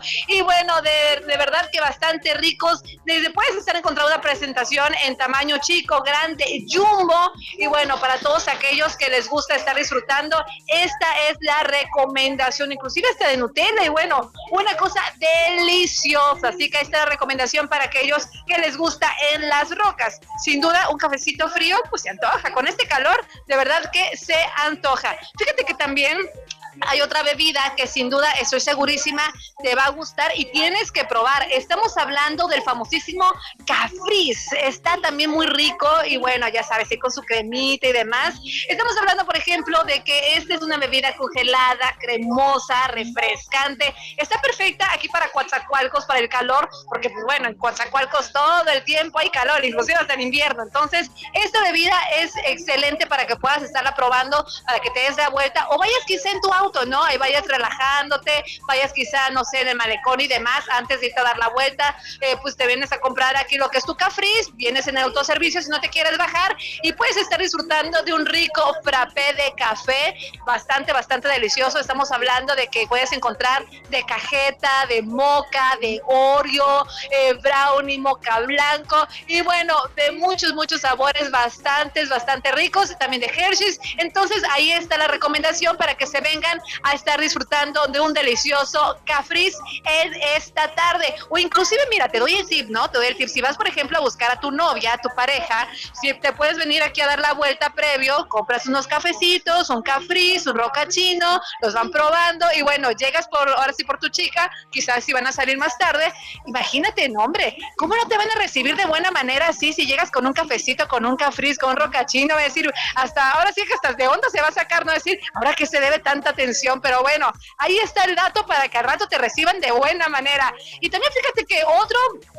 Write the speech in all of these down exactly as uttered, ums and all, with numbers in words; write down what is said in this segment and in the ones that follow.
y bueno, de, de verdad que bastante ricos. Desde puedes estar encontrando una presentación en tamaño chico, grande, jumbo, y bueno, para todos aquellos que les gusta estar disfrutando, esta es la recomendación, inclusive hasta de Nutella, y bueno, una cosa deliciosa. Así que ahí está la recomendación para aquellos que les gusta en las rocas. Sin duda, un cafecito frío, pues se antoja. Con este calor, de verdad que se antoja. Fíjate que también hay otra bebida que sin duda estoy segurísima te va a gustar y tienes que probar. Estamos hablando del famosísimo Cafriz. Está también muy rico y bueno, ya sabes, con su cremita y demás. Estamos hablando, por ejemplo, de que esta es una bebida congelada, cremosa, refrescante. Está perfecta aquí para Coatzacoalcos, para el calor, porque pues bueno, en Coatzacoalcos todo el tiempo hay calor, inclusive hasta en invierno. Entonces, esta bebida es excelente para que puedas estarla probando, para que te des la vuelta o vayas quizá en tu auto, ¿no? Ahí vayas relajándote, vayas quizá, no sé, en el malecón y demás, antes de irte a dar la vuelta, eh, pues te vienes a comprar aquí lo que es tu Cafriz, vienes en el autoservicio si no te quieres bajar y puedes estar disfrutando de un rico frappé de café, bastante, bastante delicioso. Estamos hablando de que puedes encontrar de cajeta, de moca, de Oreo, eh, brownie, moca blanco y bueno, de muchos, muchos sabores, bastantes, bastante ricos, también de Hershey's. Entonces ahí está la recomendación para que se vengan a estar disfrutando de un delicioso Cafriz en esta tarde. O inclusive, mira, te doy el tip, ¿no? Te doy el tip. Si vas, por ejemplo, a buscar a tu novia, a tu pareja, si te puedes venir aquí a dar la vuelta previo, compras unos cafecitos, un Cafriz, un rocachino, los van probando y bueno, llegas por, ahora sí por tu chica, quizás si van a salir más tarde. Imagínate, no, hombre, ¿cómo no te van a recibir de buena manera así si llegas con un cafecito, con un Cafriz, con un rocachino? Va a decir, hasta ahora sí que hasta de onda se va a sacar, no decir, ahora que se debe tanta atención, pero bueno, ahí está el dato para que al rato te reciban de buena manera. Y también fíjate que otro,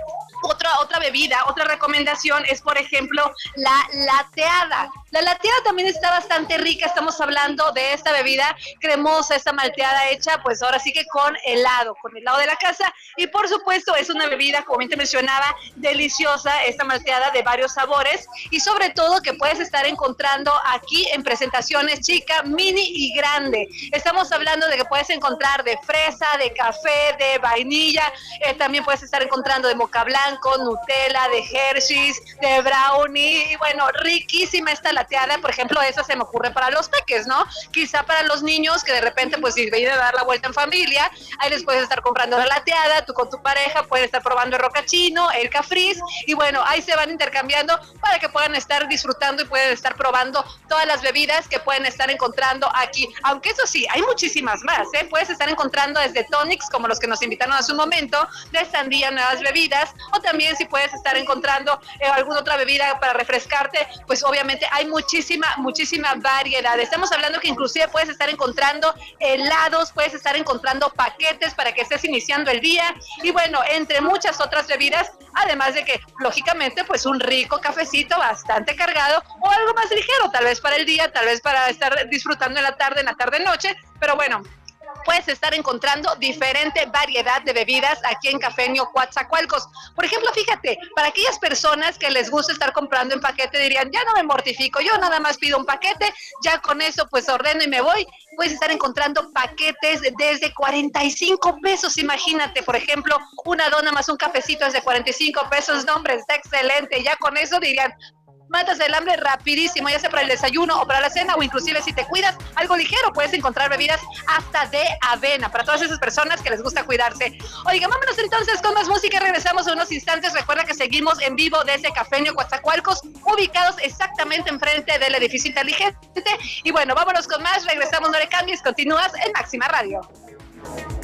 otra, otra bebida, otra recomendación es, por ejemplo, la lateada. La lateada también está bastante rica. Estamos hablando de esta bebida cremosa, esta malteada hecha, pues ahora sí que con helado, con helado de la casa. Y por supuesto es una bebida, como bien te mencionaba, deliciosa, esta malteada de varios sabores y sobre todo que puedes estar encontrando aquí en presentaciones chica, mini y grande. Estamos hablando de que puedes encontrar de fresa, de café, de vainilla, eh, también puedes estar encontrando de moca blanco, Nutella, de Hershey's, de brownie, y bueno, riquísima esta lateada. Por ejemplo, esa se me ocurre para los peques, ¿no? Quizá para los niños que de repente, pues si vienen a dar la vuelta en familia, ahí les puedes estar comprando la lateada, tú con tu pareja puedes estar probando el rocachino, el Cafriz, y bueno, ahí se van intercambiando para que puedan estar disfrutando y pueden estar probando todas las bebidas que pueden estar encontrando aquí. Aunque eso sí, hay muchísimas más, ¿eh? Puedes estar encontrando desde tonics, como los que nos invitaron hace un momento, de sandía, nuevas bebidas, o también si puedes estar encontrando eh, alguna otra bebida para refrescarte, pues obviamente hay muchísima, muchísima variedad. Estamos hablando que inclusive puedes estar encontrando helados, puedes estar encontrando paquetes para que estés iniciando el día, y bueno, entre muchas otras bebidas, además de que, lógicamente, pues un rico cafecito bastante cargado, o algo más ligero, tal vez para el día, tal vez para estar disfrutando en la tarde, en la tarde-noche, pero bueno, puedes estar encontrando diferente variedad de bebidas aquí en Cafenio Coatzacoalcos. Por ejemplo, fíjate, para aquellas personas que les gusta estar comprando en paquete, dirían, ya no me mortifico, yo nada más pido un paquete, ya con eso pues ordeno y me voy. Puedes estar encontrando paquetes desde cuarenta y cinco pesos, imagínate, por ejemplo, una dona más un cafecito es de cuarenta y cinco pesos, no hombre, está excelente, ya con eso dirían, matas el hambre rapidísimo, ya sea para el desayuno o para la cena, o inclusive si te cuidas, algo ligero, puedes encontrar bebidas hasta de avena, para todas esas personas que les gusta cuidarse. Oiga, vámonos entonces con más música, regresamos en unos instantes. Recuerda que seguimos en vivo desde Cafenio Coatzacoalcos, ubicados exactamente enfrente del edificio inteligente, y bueno, vámonos con más, regresamos, no le cambies, continúas en Máxima Radio.